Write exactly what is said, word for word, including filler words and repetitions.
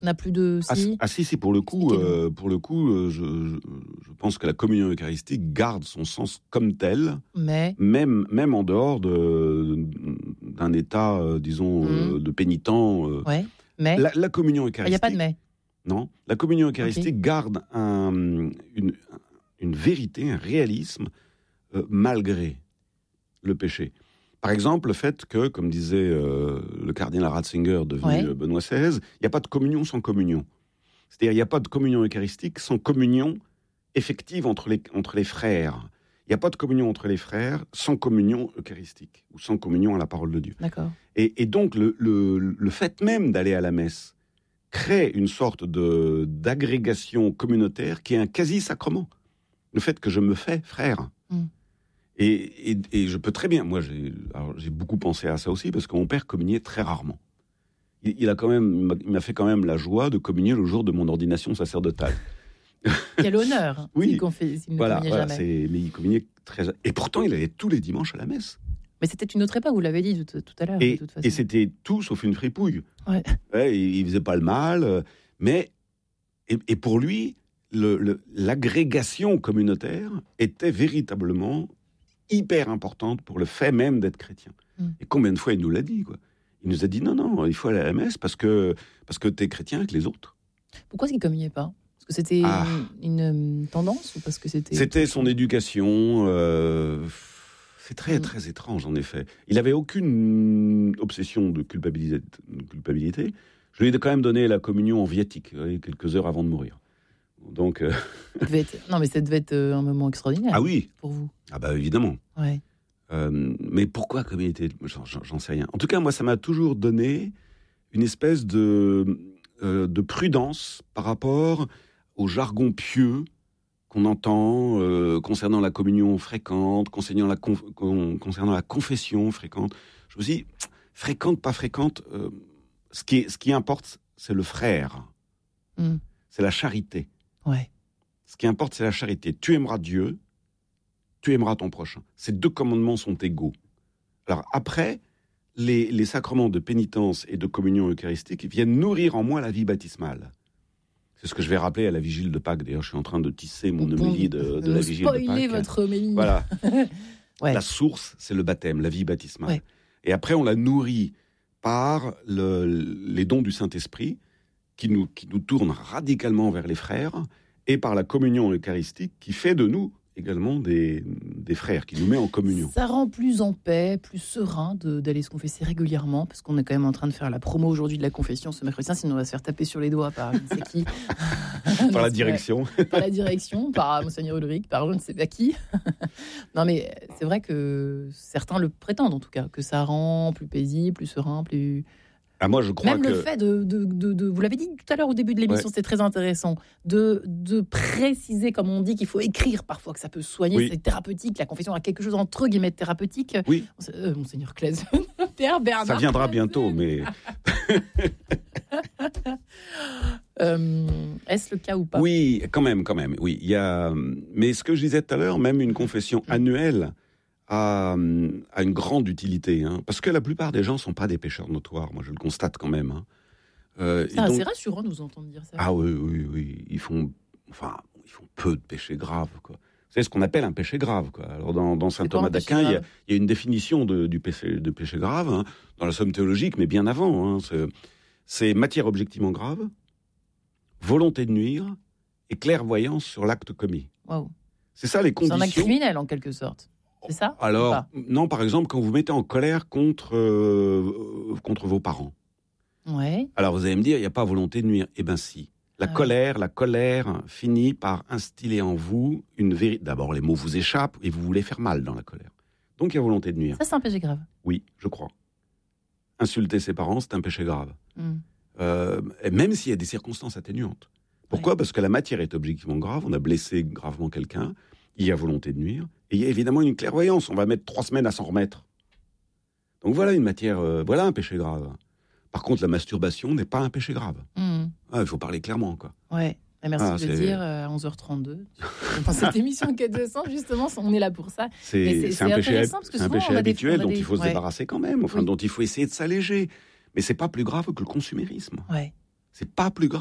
n'a plus de Ah, si. ah si, si, pour le coup, euh, pour le coup euh, je, je, je pense que la communion eucharistique garde son sens comme tel, Mais, même, même en dehors de, d'un état, euh, disons, Mmh. euh, de pénitent. euh. ouais, mais, La, la communion il n'y eucharistique... a pas de mais. Non, la communion eucharistique garde un, une, une vérité, un réalisme, euh, malgré le péché. Par exemple, le fait que, comme disait euh, le cardinal Ratzinger, devenu Ouais. Benoît seize, il n'y a pas de communion sans communion. C'est-à-dire, il n'y a pas de communion eucharistique sans communion effective entre les, entre les frères. Il n'y a pas de communion entre les frères sans communion eucharistique, ou sans communion à la parole de Dieu. D'accord. Et, et donc, le, le, le fait même d'aller à la messe crée une sorte de, d'agrégation communautaire qui est un quasi-sacrement. Le fait que je me fais frère. Mm. Et, et, et je peux très bien... Moi, j'ai, alors, j'ai beaucoup pensé à ça aussi, parce que mon père communiait très rarement. Il, il, a quand même, il, m'a, il m'a fait quand même la joie de communier le jour de mon ordination sacerdotale. Quel honneur. Oui. S'il, confie, s'il ne Voilà, communiait voilà, jamais. c'est, mais il communiait très... Et pourtant, il allait tous les dimanches à la messe. Mais c'était une autre époque, vous l'avez dit tout, tout à l'heure. Et, de toute façon. et c'était tout sauf une fripouille. Ouais. Ouais, il, il faisait pas le mal, euh, mais et, et pour lui, le, le, l'agrégation communautaire était véritablement hyper importante pour le fait même d'être chrétien. Mm. Et combien de fois il nous l'a dit, quoi. Il nous a dit non, non, il faut aller à la messe parce que parce que t'es chrétien avec les autres. Pourquoi est-ce qu'il ne communiait pas? Parce que c'était Ah. une, une tendance ou parce que c'était... C'était son éducation. Euh, c'est très, Mm. très étrange, en effet. Il n'avait aucune obsession de culpabilité, de culpabilité. Je lui ai quand même donné la communion en viatique, quelques heures avant de mourir. Donc, euh... Ça devait être... Non, mais ça devait être un moment extraordinaire. Ah oui. Pour vous. Ah bah évidemment. Ouais. Euh, mais pourquoi communauté? J'en, j'en sais rien. En tout cas, moi, ça m'a toujours donné une espèce de, euh, de prudence par rapport au jargon pieux qu'on entend euh, concernant la communion fréquente, concernant la, conf- con- concernant la confession fréquente. Je me suis dit, fréquente, pas fréquente, euh, ce, qui est, ce qui importe, c'est le frère. Mm. C'est la charité. Ouais. Ce qui importe, c'est la charité. Tu aimeras Dieu, tu aimeras ton prochain. Ces deux commandements sont égaux. Alors après, les, les sacrements de pénitence et de communion eucharistique viennent nourrir en moi la vie baptismale. C'est ce que je vais rappeler à la vigile de Pâques. D'ailleurs, je suis en train de tisser mon Bon, homélie de, de la vigile de Pâques. Spoiler votre homélie. Voilà. Ouais. La source, c'est le baptême, la vie baptismale. Ouais. Et après, on la nourrit par le, les dons du Saint-Esprit qui nous, qui nous tournent radicalement vers les frères et par la communion eucharistique qui fait de nous également des, des frères, qui nous met en communion. Ça rend plus en paix, plus serein de, d'aller se confesser régulièrement, parce qu'on est quand même en train de faire la promo aujourd'hui de la confession ce mercredi, sinon on va se faire taper sur les doigts par je ne sais qui. Par Non, la c'est direction. vrai. Par la direction, par Monseigneur Ulrich, par je ne sais pas qui. Non mais c'est vrai que certains le prétendent en tout cas, que ça rend plus paisible, plus serein, plus... Ah, moi, je crois Même que... le fait de, de, de, de... Vous l'avez dit tout à l'heure au début de l'émission, Ouais. c'était très intéressant, de, de préciser, comme on dit, qu'il faut écrire parfois, que ça peut soigner, Oui. c'est thérapeutique. La confession a quelque chose entre guillemets de thérapeutique. Oui. Euh, Monseigneur Claes, Père Bernard. Ça viendra bientôt, mais... Euh, est-ce le cas ou pas? Oui, quand même, quand même. Oui, il y a... Mais ce que je disais tout à l'heure, même une confession annuelle a, a une grande utilité. Hein, parce que la plupart des gens ne sont pas des pécheurs notoires. Moi, je le constate quand même. Hein. Euh, C'est et donc- assez rassurant de vous entendre dire ça. Ah oui, oui, oui. Ils font, enfin, ils font peu de péchés graves, quoi. C'est ce qu'on appelle un péché grave, quoi. Alors, dans, dans saint C'est quoi Thomas un péché d'Aquin, il y, a, grave il y a une définition de, du péché, de péché grave, hein, dans la Somme théologique, mais bien avant. Hein, c'est, c'est matière objectivement grave, volonté de nuire et clairvoyance sur l'acte commis. Waouh. C'est ça les C'est conditions. un acte criminel en quelque sorte. C'est ça? ou Alors, pas non, par exemple, quand vous vous mettez en colère contre, euh, contre vos parents. Ouais. Alors, vous allez me dire, il n'y a pas volonté de nuire. Eh bien, si. La Ah ouais. colère, la colère finit par instiller en vous une vérité. D'abord, les mots vous échappent et vous voulez faire mal dans la colère. Donc, il y a volonté de nuire. Ça, c'est un péché grave. Oui, je crois. Insulter ses parents, c'est un péché grave. Hmm. Euh, et même s'il y a des circonstances atténuantes. Pourquoi ? Parce que la matière est objectivement grave, on a blessé gravement quelqu'un, il y a volonté de nuire, et il y a évidemment une clairvoyance, on va mettre trois semaines à s'en remettre. Donc voilà une matière, euh, voilà un péché grave. Par contre, la masturbation n'est pas un péché grave. Hmm. Ah, il faut parler clairement, quoi. Ouais. Et merci Ah, de le c'est- dire euh, à onze heures trente-deux. Dans cette émission Quête de sang, justement, on est là pour ça. Mais C'est, c'est- c'est c'est un péché, intéressant parce que c'est un souvent, péché on a des- habituel on a dont des- il faut se ouais. débarrasser quand même, enfin Oui. dont il faut essayer de s'alléger. Mais c'est pas plus grave que le consumérisme. Ouais. C'est pas plus grave.